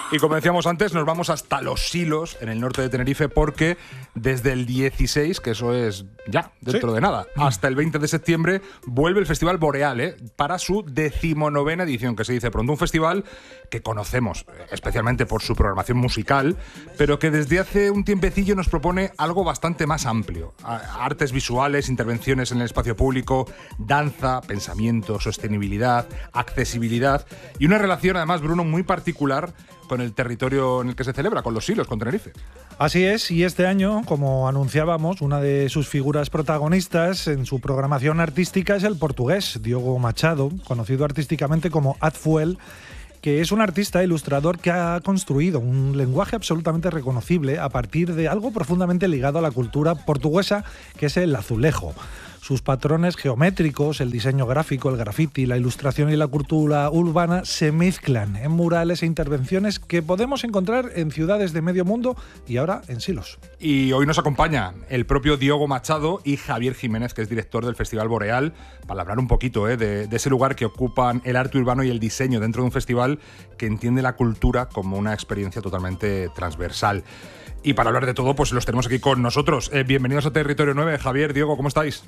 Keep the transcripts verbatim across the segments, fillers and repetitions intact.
Y como decíamos antes, nos vamos hasta Los Silos, en el norte de Tenerife, porque desde el dieciséis, que eso es ya, dentro sí. de nada, hasta el veinte de septiembre, vuelve el Festival Boreal, ¿eh? Para su decimonovena edición, que se dice pronto. Un festival que conocemos, especialmente por su programación musical, pero que desde hace un tiempecillo nos propone algo bastante más amplio. Artes visuales, intervenciones en el espacio público, danza, pensamiento, sostenibilidad, accesibilidad y una relación, además, Bruno, muy particular con el territorio en el que se celebra, con Los Silos, con Tenerife. Así es, y este año, como anunciábamos, una de sus figuras protagonistas en su programación artística es el portugués Diogo Machado, conocido artísticamente como Adfuel, que es un artista ilustrador que ha construido un lenguaje absolutamente reconocible a partir de algo profundamente ligado a la cultura portuguesa, que es el azulejo. Sus patrones geométricos, el diseño gráfico, el graffiti, la ilustración y la cultura urbana se mezclan en murales e intervenciones que podemos encontrar en ciudades de medio mundo y ahora en Silos. Y hoy nos acompaña el propio Diogo Machado y Javier Jiménez, que es director del Festival Boreal, para hablar un poquito eh, de, de ese lugar que ocupan el arte urbano y el diseño dentro de un festival que entiende la cultura como una experiencia totalmente transversal. Y para hablar de todo, pues los tenemos aquí con nosotros. Eh, bienvenidos a Territorio nueve. Javier, Diogo, ¿cómo estáis?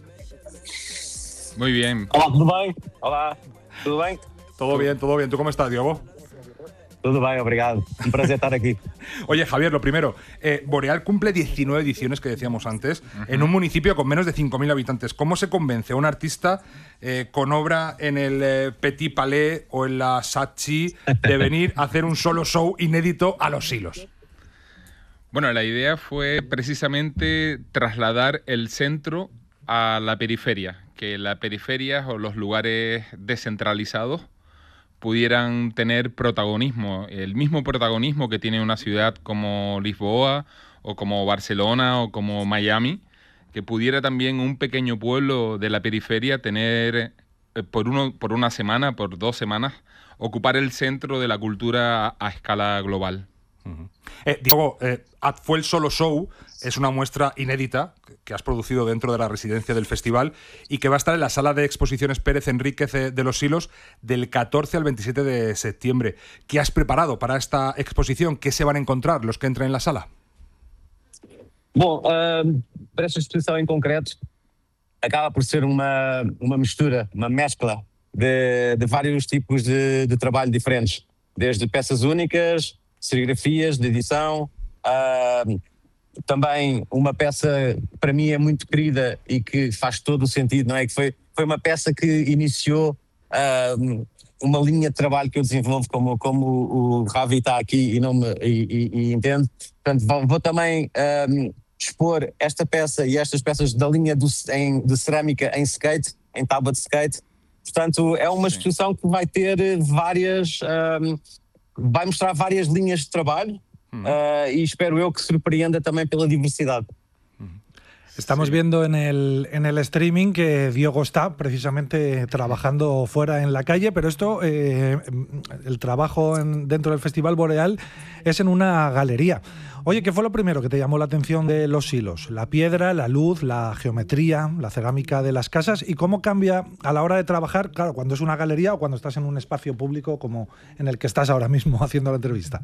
Muy bien. Hola, ¿todo bien? Hola, ¿todo bien? Todo bien, todo bien. ¿Tú cómo estás, Diogo? Todo bien, obrigado. Un placer estar aquí. Oye, Javier, lo primero, eh, Boreal cumple diecinueve ediciones, que decíamos antes, uh-huh. en un municipio con menos de cinco mil habitantes. ¿Cómo se convence a un artista eh, con obra en el eh, Petit Palais o en la Saatchi de venir a hacer un solo show inédito a Los Silos? Bueno, la idea fue precisamente trasladar el centro a la periferia, que la periferia o los lugares descentralizados pudieran tener protagonismo, el mismo protagonismo que tiene una ciudad como Lisboa o como Barcelona o como Miami, que pudiera también un pequeño pueblo de la periferia tener eh, por, uno, por una semana, por dos semanas, ocupar el centro de la cultura a, a escala global. Uh-huh. Eh, Diego, eh, Adfuel Solo Show es una muestra inédita que has producido dentro de la residencia del festival y que va a estar en la sala de exposiciones Pérez Enríquez de Los Silos del catorce al veintisiete de septiembre. ¿Qué has preparado para esta exposición? ¿Qué se van a encontrar los que entren en la sala? Bom, uh, para esta exposição em concreto, acaba por ser uma, uma mistura, uma mescla de, de vários tipos de, de trabalho diferentes, desde peças únicas, serigrafias de edição, uh, também uma peça para mim é muito querida e que faz todo o sentido, não é? Que foi, foi uma peça que iniciou uh, uma linha de trabalho que eu desenvolvo, como, como o Ravi está aqui e, não me, e, e, e entende. Portanto, vou, vou também um, expor esta peça e estas peças da linha do, em, de cerâmica em skate, em tábua de skate. Portanto, é uma exposição que vai ter várias... Um, vai mostrar várias linhas de trabalho uh, y espero yo que sorprenda también pela diversidad. Estamos sí. viendo en el, en el streaming que Diogo está precisamente trabajando fuera en la calle, pero esto, eh, el trabajo en, dentro del Festival Boreal es en una galería. Oye, ¿qué fue lo primero que te llamó la atención de Los Silos? La piedra, la luz, la geometría, la cerámica de las casas, y cómo cambia a la hora de trabajar, claro, cuando es una galería o cuando estás en un espacio público como en el que estás ahora mismo haciendo la entrevista.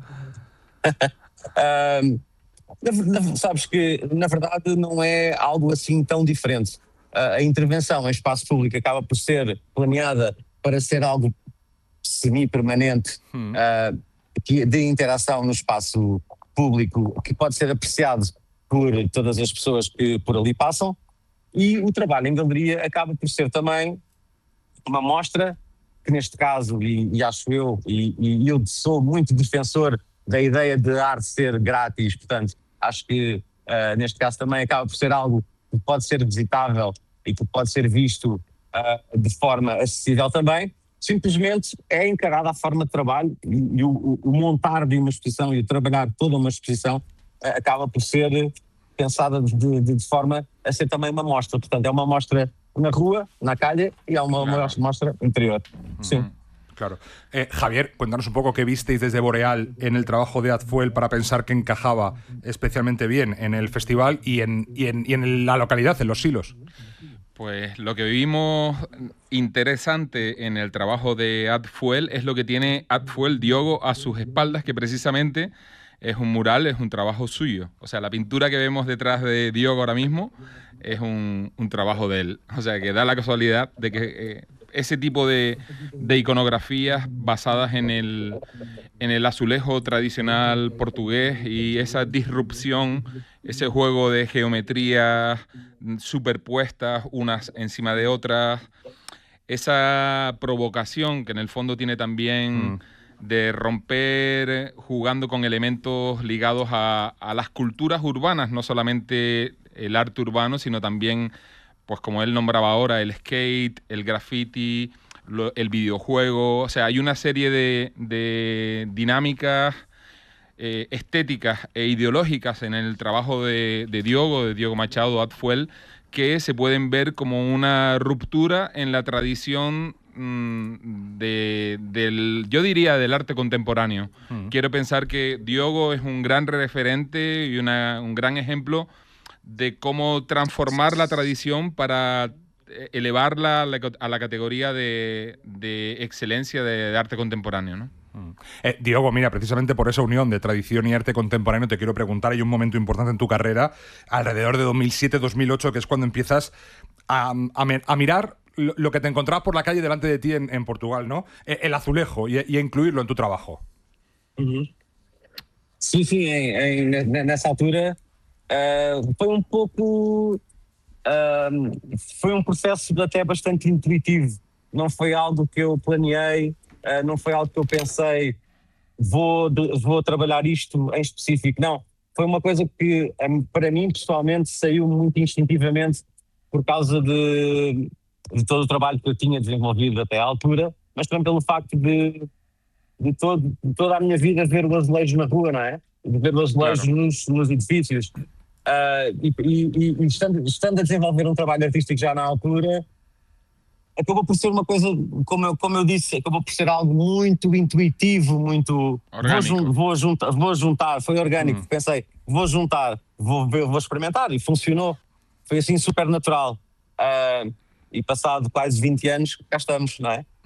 um, na, na, sabes que, na verdade, não é algo assim tão diferente. Uh, a intervenção em espaço público acaba por ser planeada para ser algo semi-permanente, hum. uh, de interação no espaço público, que pode ser apreciado por todas as pessoas que por ali passam, e o trabalho em galeria acaba por ser também uma mostra que, neste caso, e, e acho eu, e, e eu sou muito defensor da ideia de arte ser grátis, portanto, acho que uh, neste caso também acaba por ser algo que pode ser visitável e que pode ser visto uh, de forma acessível também. Simplesmente é encarada a forma de trabalho e, e o, o montar de uma exposição e o trabalhar toda uma exposição uh, acaba por ser pensada de, de, de forma a ser também uma mostra. Portanto, é uma mostra na rua, na calle, e é uma, claro. uma mostra interior. Mm-hmm. Sim. Claro. Eh, Javier, cuéntanos un poco qué visteis desde Boreal en el trabajo de Adfuel para pensar que encajaba especialmente bien en el festival y en, y en, y en la localidad, en Los Silos. Pues lo que vimos interesante en el trabajo de Adfuel es lo que tiene Adfuel Diogo a sus espaldas, que precisamente es un mural, es un trabajo suyo. O sea, la pintura que vemos detrás de Diogo ahora mismo es un, un trabajo de él. O sea, que da la casualidad de que eh, ese tipo de, de iconografías basadas en el, en el azulejo tradicional portugués y esa disrupción, ese juego de geometrías superpuestas unas encima de otras, esa provocación que en el fondo tiene también mm. de romper jugando con elementos ligados a, a las culturas urbanas, no solamente el arte urbano, sino también, pues como él nombraba ahora, el skate, el graffiti, lo, el videojuego. O sea, hay una serie de, de dinámicas eh, estéticas e ideológicas en el trabajo de, de Diogo, de Diogo Machado, Adfuel, que se pueden ver como una ruptura en la tradición mmm, de, del, yo diría, del arte contemporáneo. Mm. Quiero pensar que Diogo es un gran referente y una, un gran ejemplo de cómo transformar la tradición para elevarla a la, a la categoría de, de excelencia de, de arte contemporáneo, ¿no? Eh, Diogo, mira, precisamente por esa unión de tradición y arte contemporáneo te quiero preguntar, hay un momento importante en tu carrera, alrededor de dos mil siete dos mil ocho, que es cuando empiezas a, a, a mirar lo, lo que te encontrabas por la calle delante de ti en, en Portugal, ¿no? El azulejo y, y a incluirlo en tu trabajo. Uhum. Sim, sim, em, em, nessa altura uh, foi um pouco... Uh, foi um processo até bastante intuitivo. Não foi algo que eu planeei, uh, não foi algo que eu pensei, vou, de, vou trabalhar isto em específico. Não, foi uma coisa que um, para mim pessoalmente saiu muito instintivamente por causa de, de todo o trabalho que eu tinha desenvolvido até à altura, mas também pelo facto de, de, todo, de toda a minha vida ver o azulejo na rua, não é? De ver o azulejo claro. nos, nos edifícios. Uh, e e, e estando, estando a desenvolver um trabalho artístico já na altura, acabou por ser uma coisa, como eu, como eu disse, acabou por ser algo muito intuitivo, muito... Vou, jun, vou, juntar, vou juntar, foi orgânico, hum. pensei, vou juntar, vou, vou experimentar, e funcionou. Foi assim super natural. Uh, e passado quase vinte anos, cá estamos, não é?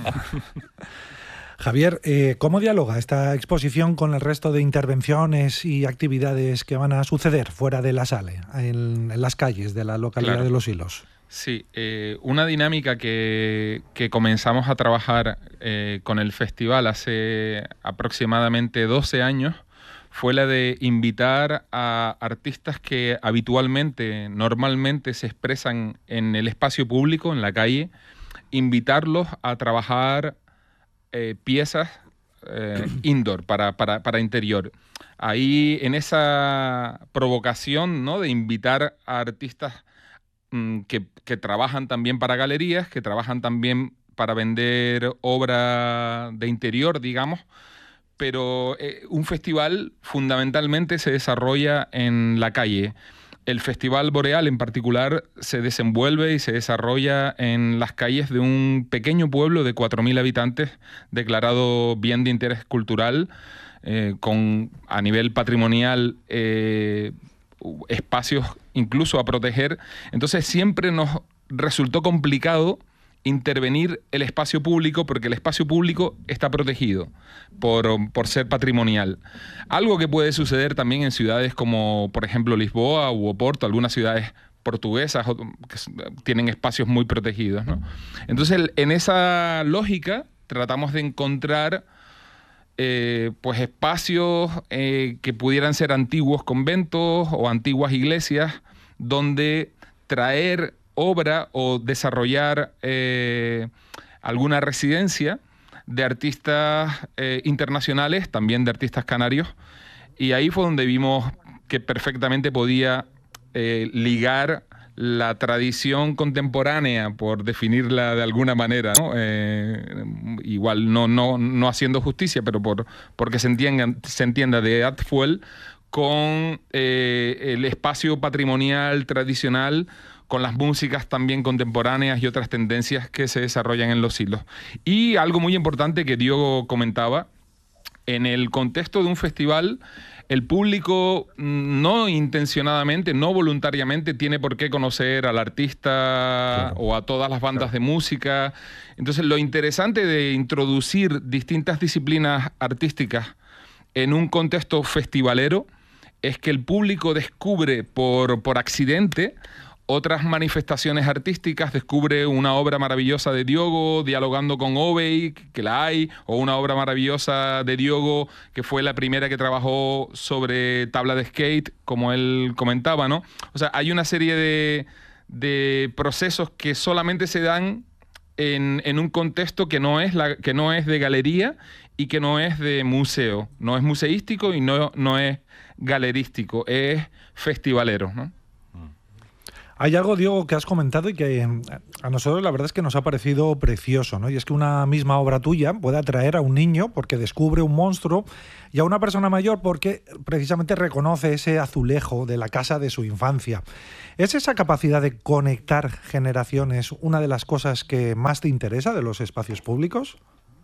Javier, eh, ¿cómo dialoga esta exposición con el resto de intervenciones y actividades que van a suceder fuera de la sala, en, en las calles de la localidad claro. de Los Silos? Sí, eh, una dinámica que, que comenzamos a trabajar eh, con el festival hace aproximadamente doce años fue la de invitar a artistas que habitualmente, normalmente se expresan en el espacio público, en la calle, invitarlos a trabajar Eh, piezas eh, indoor, para, para, para interior. Ahí, en esa provocación, ¿no?, de invitar a artistas mmm, que, que trabajan también para galerías, que trabajan también para vender obra de interior, digamos, pero eh, un festival fundamentalmente se desarrolla en la calle. El Festival Boreal en particular se desenvuelve y se desarrolla en las calles de un pequeño pueblo de cuatro mil habitantes declarado bien de interés cultural, eh, con a nivel patrimonial eh, espacios incluso a proteger. Entonces siempre nos resultó complicado intervenir el espacio público porque el espacio público está protegido por, por ser patrimonial. Algo que puede suceder también en ciudades como, por ejemplo, Lisboa u Oporto, algunas ciudades portuguesas que tienen espacios muy protegidos, ¿no? Entonces, en esa lógica, tratamos de encontrar eh, pues espacios eh, que pudieran ser antiguos conventos o antiguas iglesias, donde traer obra o desarrollar eh, alguna residencia de artistas eh, internacionales, también de artistas canarios, y ahí fue donde vimos que perfectamente podía eh, ligar la tradición contemporánea, por definirla de alguna manera, ¿no? Eh, igual no, no, no haciendo justicia, pero por, porque se entienda, se entienda de Adfuel con eh, el espacio patrimonial tradicional, con las músicas también contemporáneas y otras tendencias que se desarrollan en Los Silos. Y algo muy importante que Diogo comentaba, En el contexto de un festival, el público no intencionadamente, no voluntariamente tiene por qué conocer al artista, claro, o a todas las bandas, claro, de música. Entonces, lo interesante de introducir distintas disciplinas artísticas en un contexto festivalero es que el público descubre por, por accidente otras manifestaciones artísticas, descubre una obra maravillosa de Diogo dialogando con Obey, que la hay, o una obra maravillosa de Diogo que fue la primera que trabajó sobre tabla de skate, como él comentaba, ¿no? O sea, hay una serie de, de procesos que solamente se dan en, en un contexto que no es la, que no es de galería y que no es de museo, no es museístico y no, no es galerístico, es festivalero, ¿no? Hay algo, Diego, que has comentado y que a nosotros la verdad es que nos ha parecido precioso, ¿no? Y es que una misma obra tuya puede atraer a un niño porque descubre un monstruo y a una persona mayor porque precisamente reconoce ese azulejo de la casa de su infancia. ¿Es esa capacidad de conectar generaciones una de las cosas que más te interesa de los espacios públicos?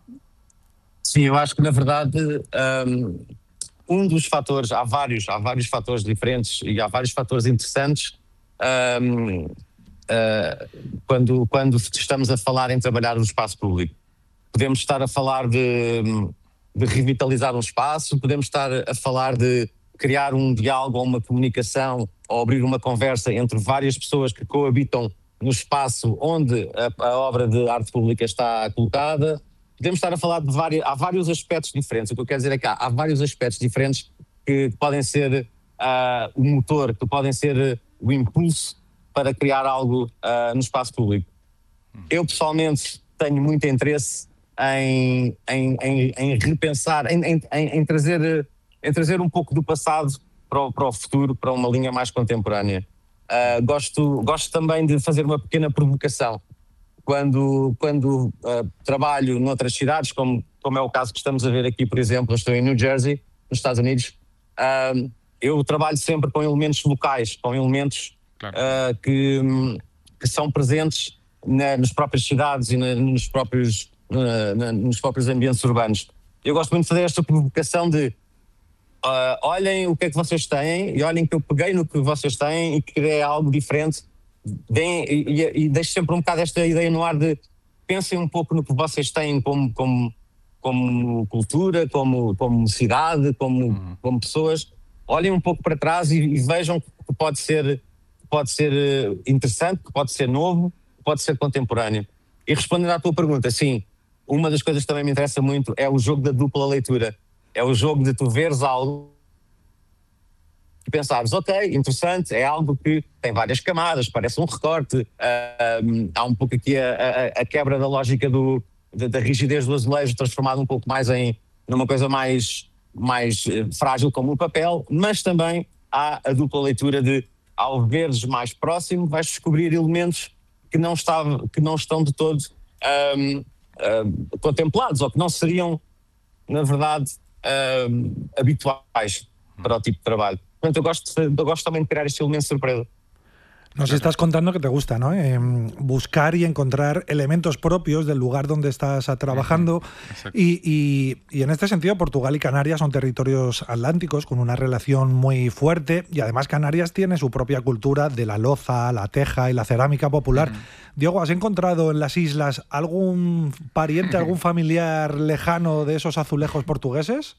Sim, eu acho que na verdade um, um dos fatores, há vários, há vários fatores diferentes e há vários fatores interessantes um, uh, quando, quando estamos a falar em trabalhar no espaço público. Podemos estar a falar de, de revitalizar um espaço, podemos estar a falar de criar um diálogo ou uma comunicação ou abrir uma conversa entre várias pessoas que coabitam no espaço onde a, a obra de arte pública está colocada. Podemos estar a falar de vários, há vários aspectos diferentes. O que eu quero dizer é que há, há vários aspectos diferentes que podem ser uh, o motor, que podem ser uh, o impulso para criar algo uh, no espaço público. Eu, pessoalmente, tenho muito interesse em, em, em, em repensar, em, em, em, trazer, em trazer um pouco do passado para o, para o futuro, para uma linha mais contemporânea. Uh, gosto, gosto também de fazer uma pequena provocação. Quando, quando uh, trabalho noutras cidades, como, como é o caso que estamos a ver aqui, por exemplo, eu estou em New Jersey, nos Estados Unidos, uh, eu trabalho sempre com elementos locais, com elementos claro. uh, que, que são presentes na, nas próprias cidades e na, nos, próprios, na, na, nos próprios ambientes urbanos. Eu gosto muito de fazer esta provocação de uh, olhem o que é que vocês têm e olhem que eu peguei no que vocês têm e criei algo diferente. Deem, e, e deixo sempre um bocado esta ideia no ar de pensem um pouco no que vocês têm como, como, como cultura, como, como cidade, como, uhum. como pessoas. Olhem um pouco para trás e, e vejam que pode ser, pode ser interessante, que pode ser novo, que pode ser contemporâneo. E respondendo à tua pergunta, sim, uma das coisas que também me interessa muito é o jogo da dupla leitura. É o jogo de tu veres algo e pensares, ok, interessante, é algo que tem várias camadas, parece um recorte, uh, há um pouco aqui a, a, a quebra da lógica do, da, da rigidez do azulejo, transformado um pouco mais em numa coisa mais, mais uh, frágil como o papel, mas também há a dupla leitura de, ao veres mais próximo, vais descobrir elementos que não, estava, que não estão de todo um, uh, contemplados, ou que não seriam, na verdade, uh, habituais para o tipo de trabalho. Portanto, eu gosto, eu gosto também de criar este elemento de surpresa. Nos estás contando que te gusta, ¿no? Eh, buscar y encontrar elementos propios del lugar donde estás trabajando. Y, y, y en este sentido, Portugal y Canarias son territorios atlánticos con una relación muy fuerte y además Canarias tiene su propia cultura de la loza, la teja y la cerámica popular. Uh-huh. Diego, ¿has encontrado en las islas algún pariente, algún familiar lejano de esos azulejos portugueses?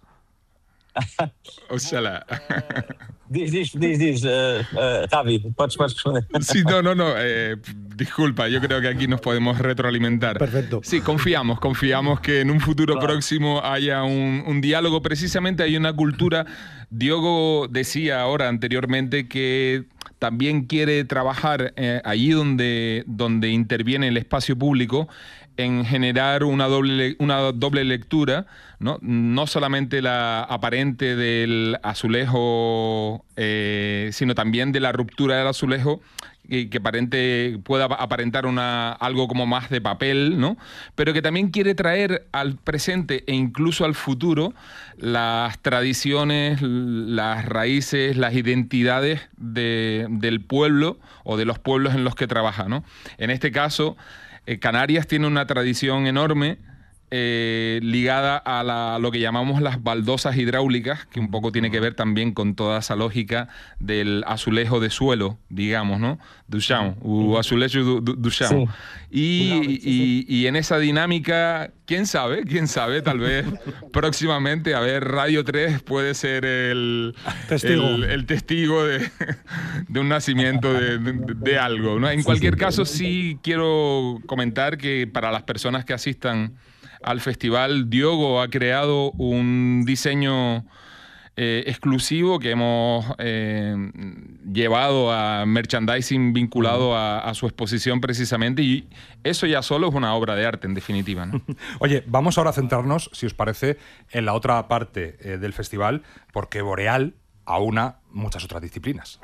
Oxalá. Diz, diz, diz, diz, uh, uh, Javi, podes, podes responder. Sí, no, no, no, eh, disculpa, yo creo que aquí nos podemos retroalimentar. Perfecto. Sí, confiamos, confiamos que en un futuro claro. próximo haya un, un diálogo. Precisamente hay una cultura, Diogo decía ahora anteriormente que también quiere trabajar eh, allí donde, donde interviene el espacio público en generar una doble, una doble lectura, ¿no? No solamente la aparente del azulejo, eh, sino también de la ruptura del azulejo, que, que aparente, pueda aparentar una, algo como más de papel, ¿no? Pero que también quiere traer al presente e incluso al futuro las tradiciones, las raíces, las identidades de, del pueblo o de los pueblos en los que trabaja, ¿no? En este caso, Canarias tiene una tradición enorme eh, ligada a la, lo que llamamos las baldosas hidráulicas, que un poco tiene que ver también con toda esa lógica del azulejo de suelo, digamos, ¿no? Du chão, o azulejo du, du, du chão. Sí. Y, y, y en esa dinámica, quién sabe, quién sabe, tal vez próximamente, a ver, Radio tres puede ser el Testigo. el, el testigo de, de un nacimiento de, de, de algo, ¿no? En cualquier caso, sí quiero comentar que para las personas que asistan al festival, Diogo ha creado un diseño eh, exclusivo que hemos eh, llevado a merchandising vinculado a, a su exposición precisamente, y eso ya solo es una obra de arte, en definitiva, ¿no? Oye, vamos ahora a centrarnos, si os parece, en la otra parte eh, del festival, porque Boreal aúna muchas otras disciplinas.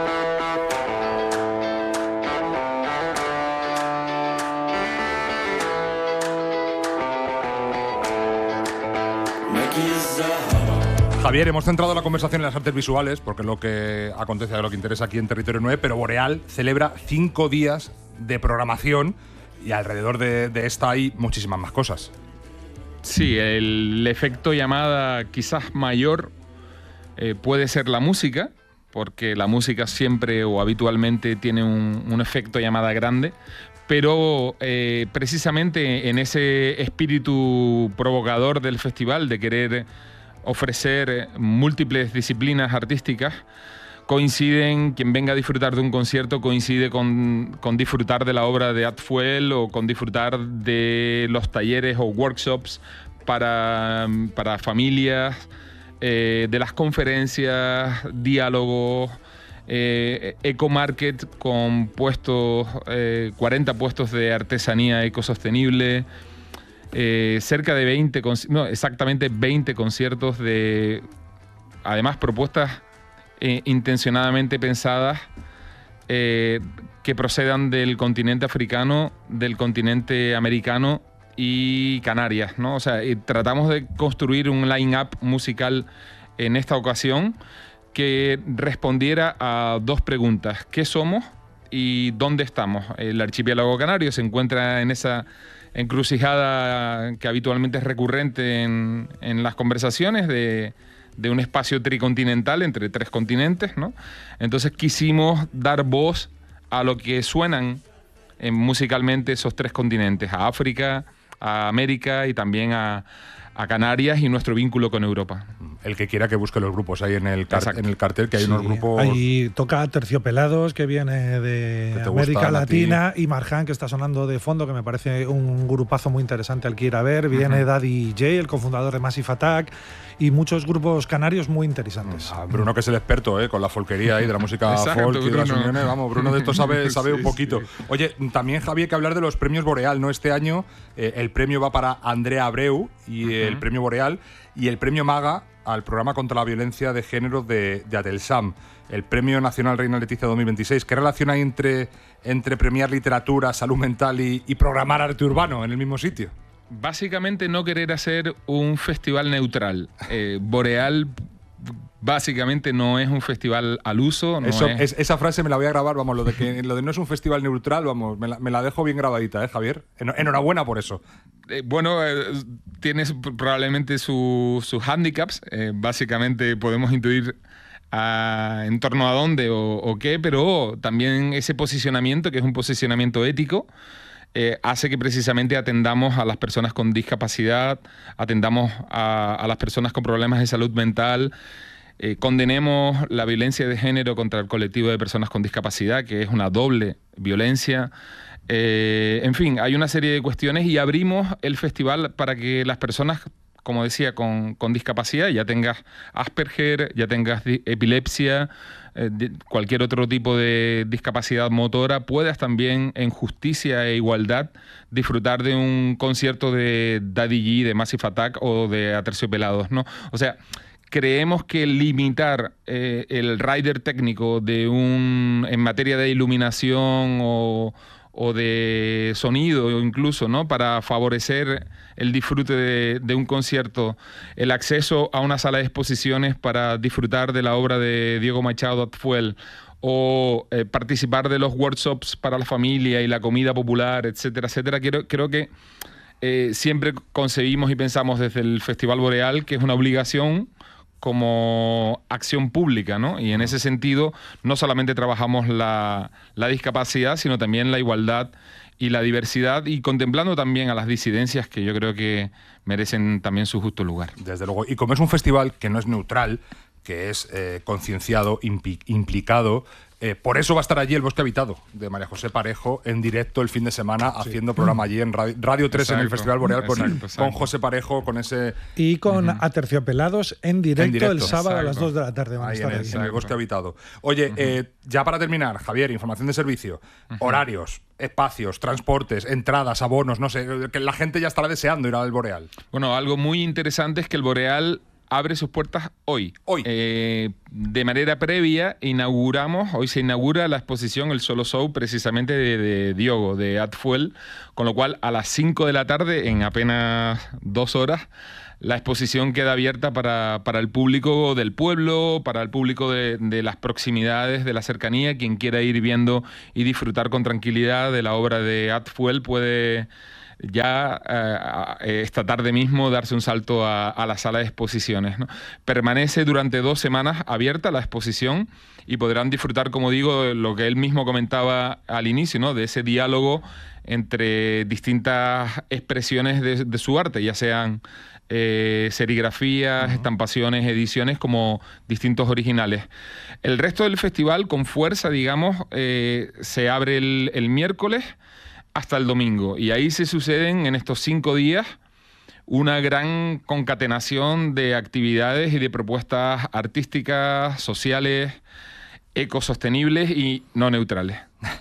Javier, hemos centrado la conversación en las artes visuales, porque es lo que acontece, es lo que interesa aquí en Territorio nueve, pero Boreal celebra cinco días de programación y alrededor de, de esta hay muchísimas más cosas. Sí, el efecto llamada quizás mayor eh, puede ser la música, porque la música siempre o habitualmente tiene un, un efecto llamada grande, pero eh, precisamente en ese espíritu provocador del festival de querer ofrecer múltiples disciplinas artísticas, coinciden, quien venga a disfrutar de un concierto coincide con, con disfrutar de la obra de Atfuel o con disfrutar de los talleres o workshops para, para familias, eh, de las conferencias, diálogos, eh, eco-market con puestos, eh, cuarenta puestos de artesanía ecosostenible, Eh, cerca de veinte, no, exactamente veinte conciertos de, además, propuestas eh, intencionadamente pensadas eh, que procedan del continente africano, del continente americano y Canarias, ¿no? O sea, eh, tratamos de construir un line-up musical en esta ocasión que respondiera a dos preguntas: ¿qué somos y dónde estamos? El archipiélago canario se encuentra en esa encrucijada que habitualmente es recurrente en, en las conversaciones de, de un espacio tricontinental entre tres continentes, ¿no? Entonces quisimos dar voz a lo que suenan eh, musicalmente esos tres continentes, a África, a América y también a, a Canarias, y nuestro vínculo con Europa. El que quiera que busque los grupos ahí en el, car Exacto. en el cartel, que hay Sí, unos grupos… ahí toca Terciopelados, que viene de Que te América gustan a Latina, y Marjan, que está sonando de fondo, que me parece un grupazo muy interesante al que ir a ver. Viene Uh-huh. Daddy J, el cofundador de Massive Attack, y muchos grupos canarios muy interesantes. A Bruno, que es el experto, ¿eh? Con la folquería y de la música Exacto, folk y de las Bruno. uniones. Vamos, Bruno de esto sabe, sabe Sí, un poquito. sí. Oye, también, Javi, hay que hablar de los premios Boreal, ¿no? Este año eh, el premio va para Andrea Abreu y el Uh-huh. premio Boreal, y el premio Maga al programa contra la violencia de género de, de Atelsam, el premio nacional Reina Leticia dos mil veintiséis. ¿Qué relación hay entre, entre premiar literatura, salud mental y, y programar arte urbano en el mismo sitio? Básicamente no querer hacer un festival neutral. Eh, Boreal básicamente no es un festival al uso. No Eso, es, es- esa frase me la voy a grabar, vamos, lo de que lo de no es un festival neutral, vamos, me la, me la dejo bien grabadita, ¿eh, Javier? En- enhorabuena por eso. eh, bueno, eh, tiene su- probablemente su- sus handicaps. Eh, básicamente podemos intuir a- en torno a dónde o, o qué, pero también ese posicionamiento, que es un posicionamiento ético, eh, hace que precisamente atendamos a las personas con discapacidad, atendamos a, a las personas con problemas de salud mental, eh, condenemos la violencia de género contra el colectivo de personas con discapacidad, que es una doble violencia. Eh, en fin, hay una serie de cuestiones, y abrimos el festival para que las personas, como decía, con, con discapacidad, ya tengas Asperger, ya tengas di- epilepsia, eh, di- cualquier otro tipo de discapacidad motora, puedas también en justicia e igualdad disfrutar de un concierto de Daddy G, de Massive Attack o de Aterciopelados, ¿no? O sea, creemos que limitar eh, el rider técnico de un en materia de iluminación o, o de sonido incluso, ¿no? Para favorecer el disfrute de, de un concierto, el acceso a una sala de exposiciones para disfrutar de la obra de Diogo Machado Atfuel, o eh, participar de los workshops para la familia y la comida popular, etcétera, etcétera. Creo, creo que eh, siempre concebimos y pensamos desde el Festival Boreal que es una obligación como acción pública, ¿no? Y en ese sentido no solamente trabajamos la, la discapacidad, sino también la igualdad y la diversidad, y contemplando también a las disidencias, que yo creo que merecen también su justo lugar. Desde luego. Y como es un festival que no es neutral, que es eh, concienciado, impi- implicado, eh, por eso va a estar allí el Bosque Habitado de María José Parejo en directo el fin de semana, sí. haciendo programa allí en Radio, Radio tres, exacto, en el Festival Boreal con, exacto, exacto. con José Parejo, con ese... Y con uh -huh. Aterciopelados en directo, en directo el sábado, exacto, a las dos de la tarde. Van a estar en, el, ahí. en el Bosque Habitado. Oye, uh -huh. eh, ya para terminar, Javier, información de servicio, uh -huh. horarios, espacios, transportes, entradas, abonos, no sé, que la gente ya estará deseando ir al Boreal. Bueno, algo muy interesante es que el Boreal abre sus puertas hoy. Hoy. Eh, de manera previa, inauguramos, hoy se inaugura la exposición, el solo show, precisamente de, de Diogo, de Atfuel, con lo cual a las cinco de la tarde, en apenas dos horas, la exposición queda abierta para, para el público del pueblo, para el público de, de las proximidades, de la cercanía. Quien quiera ir viendo y disfrutar con tranquilidad de la obra de Atfuel puede ya eh, esta tarde mismo darse un salto a, a la sala de exposiciones, ¿no? Permanece durante dos semanas abierta la exposición y podrán disfrutar, como digo, lo que él mismo comentaba al inicio, ¿no? De ese diálogo entre distintas expresiones de, de su arte, ya sean eh, serigrafías, uh-huh. estampaciones, ediciones, como distintos originales. El resto del festival, con fuerza, digamos, eh, se abre el, el miércoles hasta el domingo, y ahí se suceden en estos cinco días una gran concatenación de actividades y de propuestas artísticas, sociales, ecosostenibles y no neutrales.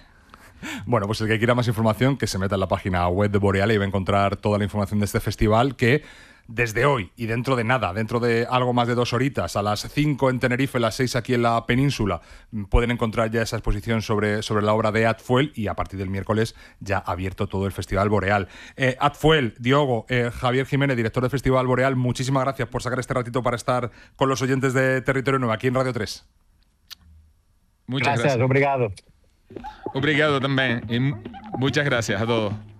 Bueno, pues el que quiera más información, que se meta en la página web de Boreal y va a encontrar toda la información de este festival, que desde hoy y dentro de nada, dentro de algo más de dos horitas, a las cinco en Tenerife, a las seis aquí en la península, pueden encontrar ya esa exposición sobre, sobre la obra de Atfuel, y a partir del miércoles ya abierto todo el Festival Boreal. Eh, Atfuel, Diogo, eh, Javier Jiménez, director del Festival Boreal, muchísimas gracias por sacar este ratito para estar con los oyentes de Territorio Nuevo aquí en Radio tres. Muchas gracias. gracias. Obrigado. Obrigado también. Y muchas gracias a todos.